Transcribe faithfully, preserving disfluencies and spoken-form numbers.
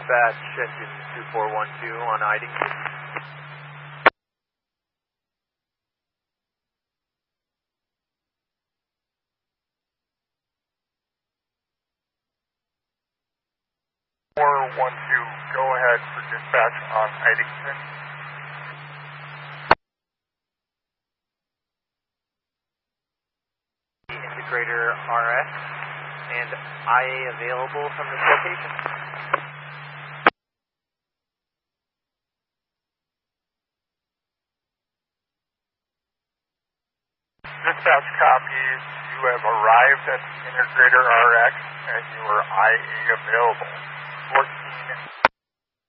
dispatch, engine two four one two on Idington. four one two, go ahead for dispatch on Idington. Integrator R S and I A available from this location. Dispatch copies, you have arrived at the Integrator R X and you are I A available. fourteen